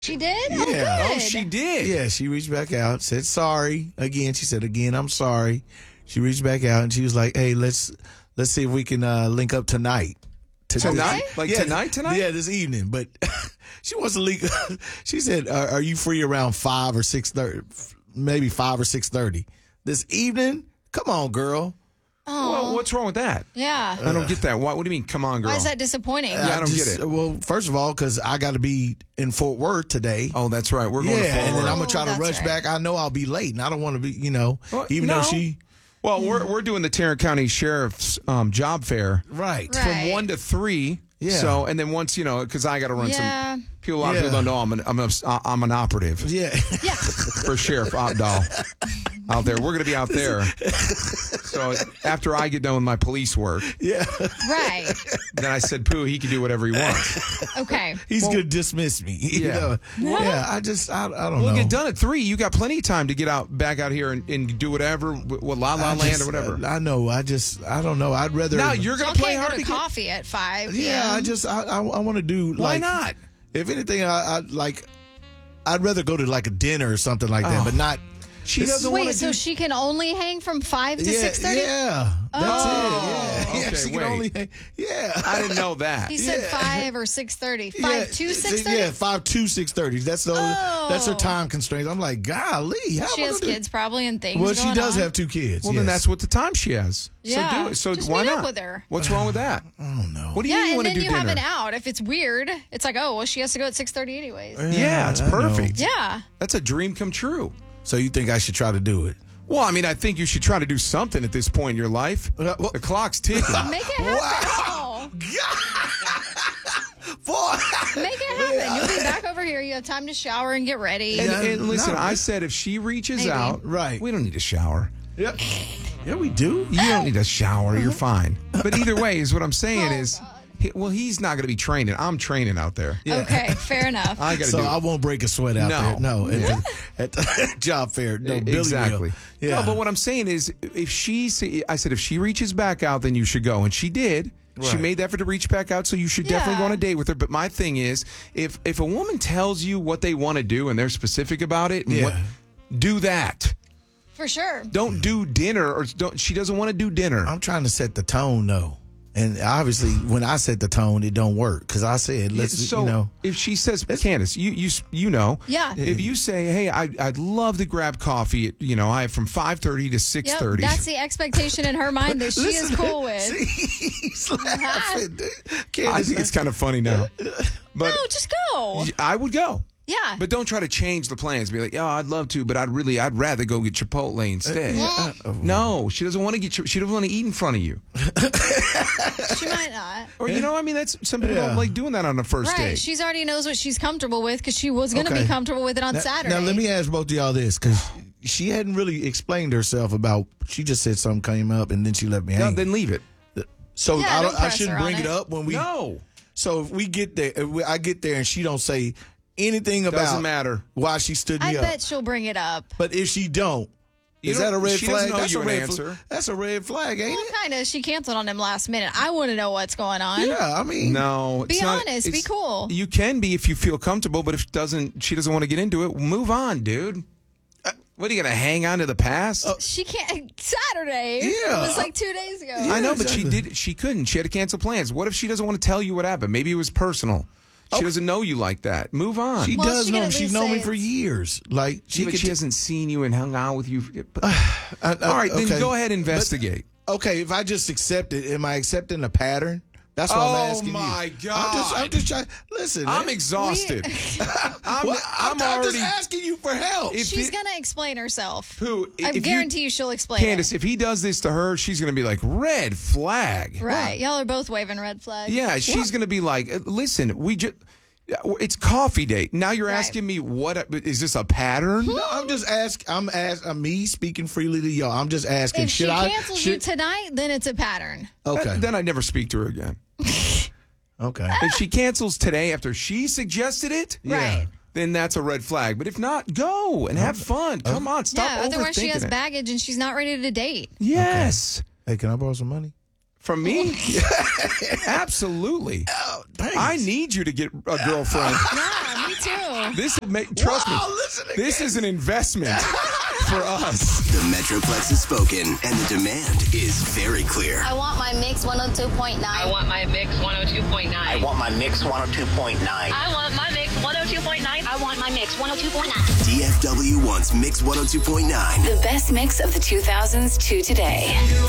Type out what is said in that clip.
She did? Yeah. Oh, good. Oh, she did. Yeah, she reached back out, said sorry again. She said again, I'm sorry. She reached back out and she was like, "Hey, let's see if we can link up tonight." Tonight? Like tonight? Yeah, this evening. But she wants to link. She said, "Are you free around 5 or 6:30? Maybe 5 or 6:30 this evening? Come on, girl." Well, what's wrong with that? Yeah. I don't get that. What do you mean, come on, girl? Why is that disappointing? Yeah, I don't get it. Well, first of all, because I got to be in Fort Worth today. Oh, that's right. We're going to Fort and then Worth. I'm gonna try to That's rush right. back. I know I'll be late, and I don't want to be, Well, even no. though she. Well, we're doing the Tarrant County Sheriff's job fair Right. Right. from 1 to 3. Yeah. So, and then once, because I got to run Yeah. some. A lot of people don't know I'm an operative Yeah. Yeah. for Sheriff Opdahl out there. We're going to be out there. So after I get done with my police work, Yeah. Right. then I said, Pooh, he can do whatever he wants. Okay. He's gonna dismiss me. You Yeah. know? Yeah. I don't know. We'll get done at 3. You got plenty of time to get back out here and do whatever, La La Land or whatever. I know. I don't know. I'd rather. Now you're going Y'all to play can't hard go to to get. coffee at 5 Yeah. p.m. I want to do. Why like, not? If anything, I like. I'd rather go to like a dinner or something like that, but not. She doesn't want Wait, to so do. she can only hang from 5 to Yeah. 6:30? Yeah. That's Oh. it. Yeah. Okay, She can wait. only. Yeah. I didn't know that. He said Yeah. 5 or 6:30. 5 to 6:30? Yeah, 5 to 6:30. That's her time constraint. I'm like, golly, how She am I has gonna do- kids probably and things. Well, she going does on. have 2 kids. Well, then yes. that's what the time she has. Yeah. So do it. So Just why meet not? up with her. What's wrong with that? I don't know. What do you Yeah, mean you and want to then do you dinner? have an out. If it's weird, it's like, oh, well, she has to go at 6:30 anyways. Yeah, it's I know. perfect. Yeah. That's a dream come true. So you think I should try to do it? Well, I mean, I think you should try to do something at this point in your life. Well- The clock's ticking. Make it happen. Boy. Make it happen. You'll be back over here. You have time to shower and get ready. And listen, No. I said if she reaches Maybe. out, Right. we don't need to shower. Yeah. Yeah, we do. You don't need to shower. You're fine. But either way, is what I'm saying Oh, is, God. he's not going to be training. I'm training out there. Okay, fair enough. I got to So do it. I won't break a sweat out No. there. No, Yeah. at the job fair. No, Billy Exactly. will. Yeah. No, but what I'm saying is, if she reaches back out, then you should go, and she did. She Right. made the effort to reach back out, so you should definitely go on a date with her. But my thing is, if a woman tells you what they want to do and they're specific about it, Yeah. do that. For sure. Don't do dinner, or don't. She doesn't want to do dinner. I'm trying to set the tone though, and obviously when I set the tone, it don't work because I said So if she says, Candace, you know, Yeah. If you say, hey, I'd love to grab coffee at, I have from 5:30 to 6:30. Yep, that's the expectation in her mind that she is cool with. He's laughing. I think it's kind of funny now, but No, just go. I would go. Yeah. But don't try to change the plans. Be like, I'd love to, but I'd rather go get Chipotle instead. No, she doesn't want to she doesn't want to eat in front of you. She might not. Or, that's some people don't like doing that on the first Right. date. She's already knows what she's comfortable with because she was going to Okay. be comfortable with it on Saturday. Now let me ask both of y'all this because she hadn't really explained herself about. She just said something came up and then she left me No, hang. then leave it. So Yeah, don't I press shouldn't her bring on it it. up when we. No. So if we get there, I get there and she don't say anything about Doesn't matter. why she stood I me up. bet she'll bring it up. But if she don't, is don't- that a red she doesn't flag? owe That's you a an red answer. That's a red flag, ain't Well, it? kind of. She canceled on him last minute. I want to know what's going on. Yeah, I mean, No. Be it's not- honest. Be it's- cool. You can be if you feel comfortable, but if she doesn't want to get into it, move on, dude. What are you going to hang on to the past? She can't. Saturday. Yeah. It was like 2 days ago. I know, but exactly. she couldn't. She had to cancel plans. What if she doesn't want to tell you what happened? Maybe it was personal. She doesn't know you like that. Move on. she Well, does she know. can at She's least known me say for it's- years. Like she could hasn't seen you and hung out with you. All All right, then go ahead and investigate. Okay, if I just accept it, am I accepting a pattern? That's what I'm asking you. my I'm just trying. Listen, I'm man. exhausted. I'm I'm already. just asking you for help. If She's it- going to explain herself. Who? I if you- guarantee you she'll explain Candace, it. if he does this to her, she's going to be like, red flag. Right. Y'all are both waving red flags. Yeah, she's going to be like, listen, it's coffee date. Now you're Right. asking me is this a pattern? No, I'm just asking. I'm me speaking freely to y'all. I'm just asking. If she should I? cancels you tonight, then it's a pattern. Okay. Then I never speak to her again. Okay. If she cancels today after she suggested it, Right. then that's a red flag. But if not, go and have fun. Come on, stop Yeah, otherwise she overthinking has it. baggage and she's not ready to date. Yes. Hey, can I borrow some money? From me? Absolutely. Oh, thanks. I need you to get a girlfriend. Yeah, me too. This will make, trust Wow, me, listen this again. is an investment for us. The Metroplex has spoken, and the demand is very clear. I want my Mix 102.9. I want my Mix 102.9. I want my Mix 102.9. I want my Mix 102.9. I want my Mix 102.9. DFW wants Mix 102.9. The best mix of the 2000s to today.